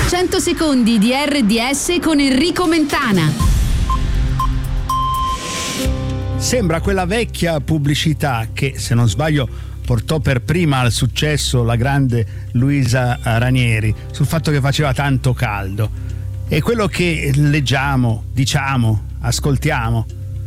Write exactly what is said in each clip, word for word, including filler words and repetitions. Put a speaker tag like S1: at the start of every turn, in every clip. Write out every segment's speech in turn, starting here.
S1: cento secondi di erre di esse con Enrico Mentana.
S2: Sembra quella vecchia pubblicità che, se non sbaglio, portò per prima al successo la grande Luisa Ranieri, sul fatto che faceva tanto caldo. E quello che leggiamo, diciamo, ascoltiamo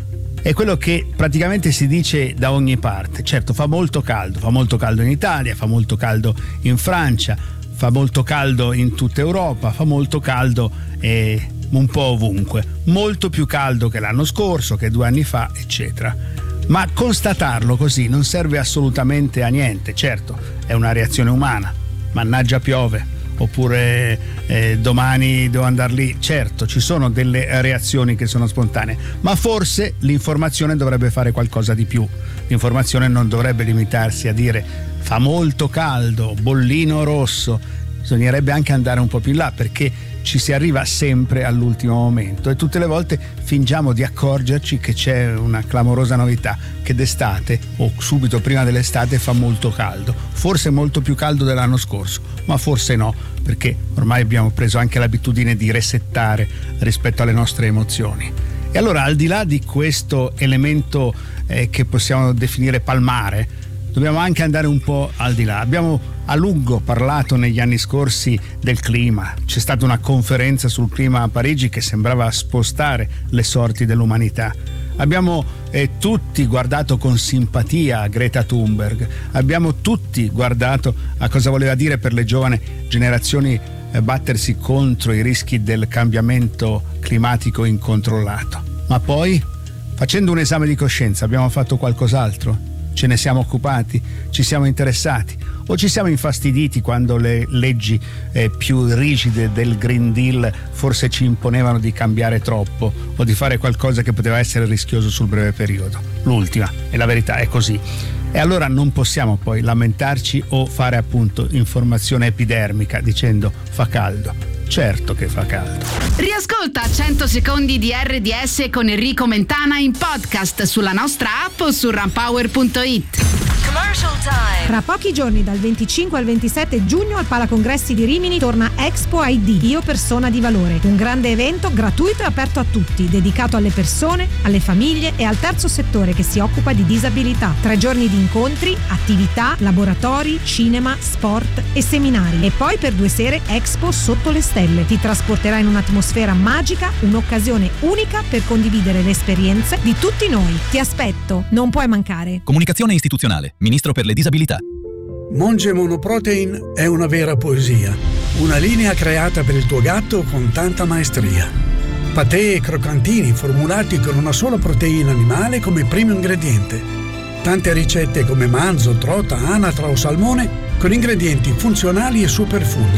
S2: è quello che praticamente si dice da ogni parte. Certo, fa molto caldo, fa molto caldo in Italia, fa molto caldo in Francia, fa molto caldo in tutta Europa, fa molto caldo eh, un po' ovunque, molto più caldo che l'anno scorso, che due anni fa, eccetera. Ma constatarlo così non serve assolutamente a niente. Certo, è una reazione umana, mannaggia piove, oppure eh, domani devo andare lì. Certo, ci sono delle reazioni che sono spontanee, ma forse l'informazione dovrebbe fare qualcosa di più. L'informazione non dovrebbe limitarsi a dire fa molto caldo, bollino rosso. Bisognerebbe anche andare un po' più in là, perché ci si arriva sempre all'ultimo momento e tutte le volte fingiamo di accorgerci che c'è una clamorosa novità, che d'estate o subito prima dell'estate fa molto caldo, forse molto più caldo dell'anno scorso, ma forse no, perché ormai abbiamo preso anche l'abitudine di resettare rispetto alle nostre emozioni. E allora, al di là di questo elemento eh, che possiamo definire palmare, dobbiamo anche andare un po' al di là. Abbiamo a lungo parlato negli anni scorsi del clima. C'è stata una conferenza sul clima a Parigi che sembrava spostare le sorti dell'umanità. Abbiamo eh, tutti guardato con simpatia a Greta Thunberg. Abbiamo tutti guardato a cosa voleva dire per le giovani generazioni eh, battersi contro i rischi del cambiamento climatico incontrollato. Ma poi, facendo un esame di coscienza, abbiamo fatto qualcos'altro? Ce ne siamo occupati? Ci siamo interessati? O ci siamo infastiditi quando le leggi eh, più rigide del Green Deal forse ci imponevano di cambiare troppo o di fare qualcosa che poteva essere rischioso sul breve periodo? L'ultima, e la verità è così. E allora non possiamo poi lamentarci o fare appunto informazione epidermica dicendo fa caldo. Certo che fa caldo.
S1: Riascolta cento secondi di erre di esse con Enrico Mentana in podcast sulla nostra app o su rampower punto it.
S3: Commercial time.
S4: Tra pochi giorni, dal venticinque al ventisette giugno, al Palacongressi di Rimini torna Expo I D, Io Persona di Valore, un grande evento gratuito e aperto a tutti, dedicato alle persone, alle famiglie e al terzo settore che si occupa di disabilità. Tre giorni di incontri, attività, laboratori, cinema, sport e seminari. E poi per due sere Expo sotto le stelle. Ti trasporterà in un'atmosfera magica, un'occasione unica per condividere le esperienze di tutti noi. Ti aspetto, non puoi mancare.
S5: Comunicazione istituzionale, Ministro per le disabilità.
S6: Monge Monoprotein è una vera poesia, una linea creata per il tuo gatto con tanta maestria. Patè e croccantini formulati con una sola proteina animale come primo ingrediente. Tante ricette come manzo, trota, anatra o salmone con ingredienti funzionali e superfood.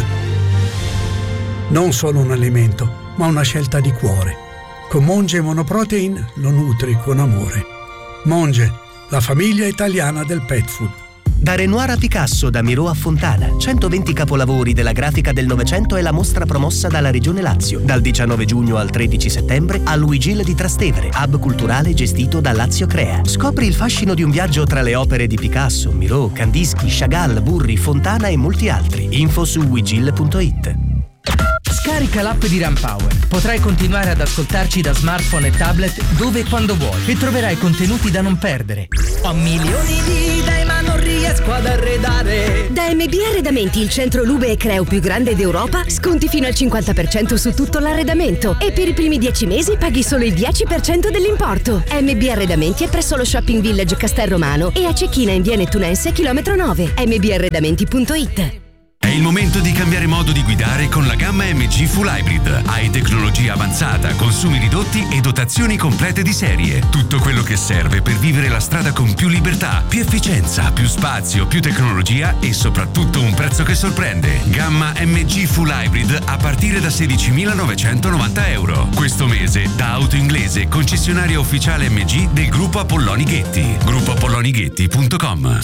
S6: Non solo un alimento, ma una scelta di cuore. Con Monge Monoprotein lo nutri con amore. Monge, la famiglia italiana del pet food.
S7: Da Renoir a Picasso, da Miro a Fontana, centoventi capolavori della grafica del Novecento è la mostra promossa dalla Regione Lazio. Dal diciannove giugno al tredici settembre a Luigil di Trastevere, hub culturale gestito da Lazio Crea. Scopri il fascino di un viaggio tra le opere di Picasso, Miro, Kandinsky, Chagall, Burri, Fontana e molti altri. Info su luigil punto it.
S8: Scarica l'app di Rampower. Potrai continuare ad ascoltarci da smartphone e tablet dove e quando vuoi e troverai contenuti da non perdere.
S9: Ho milioni di idee ma non riesco ad arredare.
S10: Da M B Arredamenti, il centro Lube e Creo più grande d'Europa, sconti fino al cinquanta per cento su tutto l'arredamento e per i primi dieci mesi paghi solo il dieci per cento dell'importo. M B Arredamenti è presso lo Shopping Village Castel Romano e a Cecchina in via Nettunense, chilometro nove. m b arredamenti punto it.
S11: È il momento di cambiare modo di guidare con la gamma M G Full Hybrid. Hai tecnologia avanzata, consumi ridotti e dotazioni complete di serie. Tutto quello che serve per vivere la strada con più libertà, più efficienza, più spazio, più tecnologia e soprattutto un prezzo che sorprende. Gamma M G Full Hybrid a partire da sedicimilanovecentonovanta euro. Questo mese da Auto Inglese, concessionaria ufficiale M G del gruppo Apolloni Ghetti. gruppo apolloni ghetti punto com.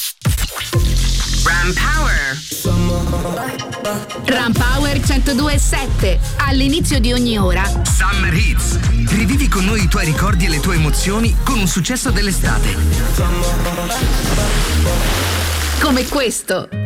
S1: Rampower. Rampower centodue e sette. All'inizio di ogni ora
S12: Summer Hits. Rivivi con noi i tuoi ricordi e le tue emozioni con un successo dell'estate.
S1: come questo.